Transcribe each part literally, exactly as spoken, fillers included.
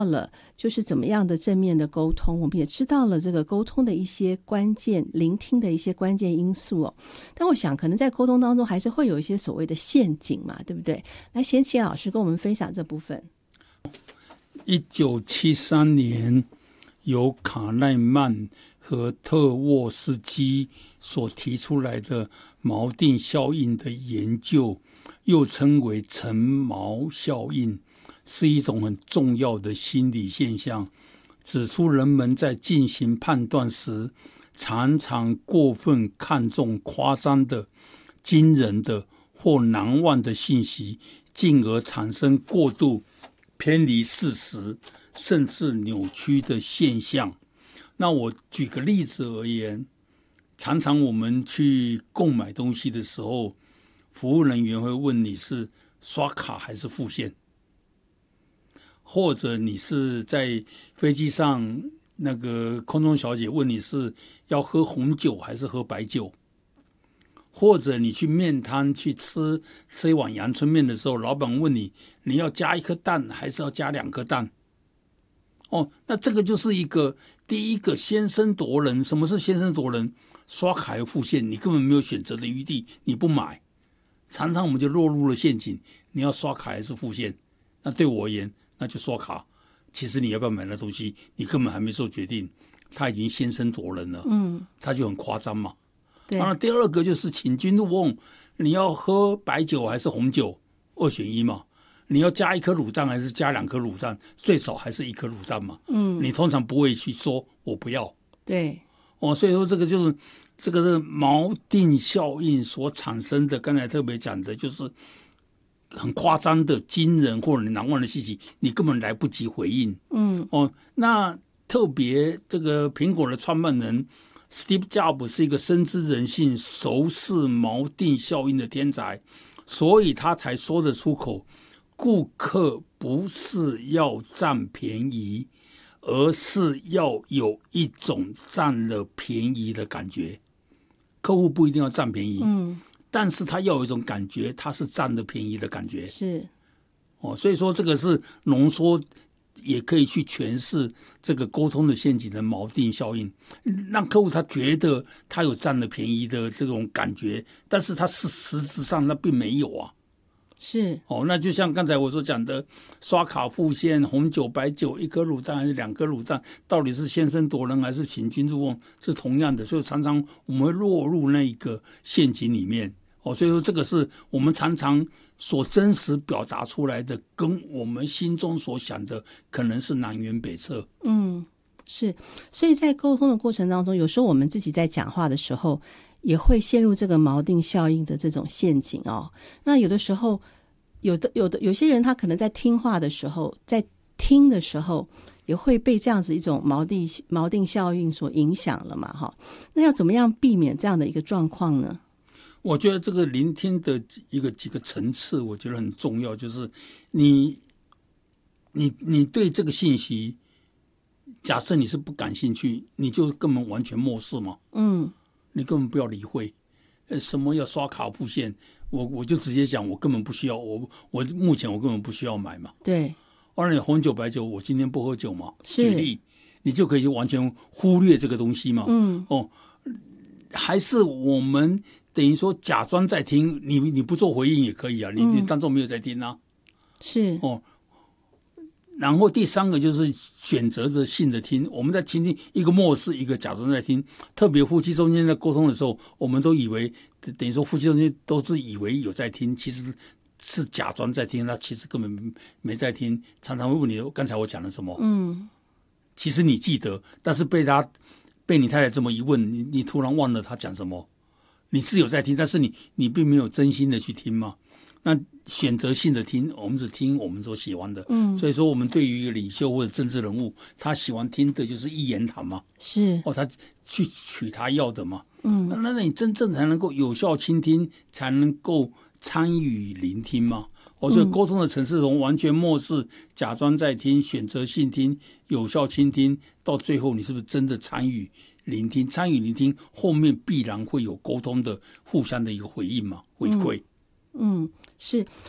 了就是怎么样的正面的沟通，我们也知道了这个沟通的一些关键，聆听的一些关键因素哦。但我想可能在沟通当中还是会有一些所谓的陷阱嘛，对不对？来，贤齐老师跟我们分享这部分。 一九七三年由卡奈曼和特沃斯基所提出来的锚定效应的研究，又称为沉锚效应，是一种很重要的心理现象，指出人们在进行判断时常常过分看重夸张的、惊人的或难忘的信息，进而产生过度偏离事实甚至扭曲的现象。那我举个例子而言，常常我们去购买东西的时候，服务人员会问你是刷卡还是付现，或者你是在飞机上，那个空中小姐问你是要喝红酒还是喝白酒，或者你去面摊去吃吃一碗阳春面的时候，老板问你你要加一颗蛋还是要加两颗蛋。哦，那这个就是一个第一个先声夺人。什么是先声夺人？刷卡又付现，你根本没有选择的余地，你不买，常常我们就落入了陷阱。你要刷卡还是付现？那对我而言，那就刷卡。其实你要不要买那东西，你根本还没做决定，他已经先声夺人了。嗯，他就很夸张嘛。对。然后第二个就是请君入瓮，你要喝白酒还是红酒，二选一嘛。你要加一颗卤蛋还是加两颗卤蛋？最少还是一颗卤蛋嘛。嗯，你通常不会去说我不要。 对。 哦，所以说这个就是这个是锚定效应所产生的。刚才特别讲的就是很夸张的、惊人或者难忘的信息，你根本来不及回应。嗯，哦，那特别这个苹果的创办人 Steve Jobs 是一个深知人性、熟视锚定效应的天才，所以他才说得出口。顾客不是要占便宜，而是要有一种占了便宜的感觉。客户不一定要占便宜，嗯，但是他要有一种感觉，他是占了便宜的感觉。 是， 哦，所以说这个是浓缩，也可以去诠释这个沟通的陷阱的锚定效应，让客户他觉得他有占了便宜的这种感觉，但是他是实质上那并没有啊。 是哦，那就像刚才我所讲的，刷卡付现、红酒、白酒，一颗卤蛋还是两颗卤蛋，到底是先声夺人还是请君入瓮，是同样的。所以常常我们会落入那一个陷阱里面。哦，所以说这个是我们常常所真实表达出来的，跟我们心中所想的可能是南辕北辙。 嗯，是。所以在沟通的过程当中，有时候我们自己在讲话的时候，也会陷入这个锚定效应的这种陷阱哦。那有的时候，有的有的有些人他可能在听话的时候，在听的时候，也会被这样子一种锚定锚定效应所影响了嘛，哈。那要怎么样避免这样的一个状况呢？ 我觉得这个聆听的一个几个层次，我觉得很重要，就是你你你对这个信息，假设你是不感兴趣，你就根本完全漠视嘛。嗯。你根本不要理会，呃，什么要刷卡付现，我我就直接讲，我根本不需要，我我目前我根本不需要买嘛。 对， 而且红酒白酒，我今天不喝酒嘛，举例，你就可以完全忽略这个东西嘛。嗯，哦，还是我们等于说假装在听，你你不做回应也可以啊，你你当作没有在听啊。 是哦。然后第三个就是选择着性的听，我们在倾听，一个漠视，一个假装在听。特别夫妻中间在沟通的时候，我们都以为等于说夫妻中间都是以为有在听，其实是假装在听，他其实根本没在听。常常会问你刚才我讲了什么，嗯，其实你记得，但是被他被你太太这么一问，你你突然忘了他讲什么。你是有在听，但是你你并没有真心的去听嘛。那选择性的听，我们只听我们所喜欢的。嗯，所以说我们对于一个领袖或者政治人物，他喜欢听的就是一言堂嘛。 是哦，他去取他要的嘛。嗯，那那你真正才能够有效倾听，才能够参与聆听嘛。哦，所以沟通的层次从完全漠视、假装在听、选择性听、有效倾听，到最后你是不是真的参与聆听？参与聆听后面必然会有沟通的互相的一个回应嘛，回馈。 嗯，是，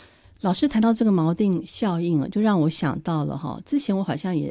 老师谈到这个锚定效应了，就让我想到了哈，之前我好像也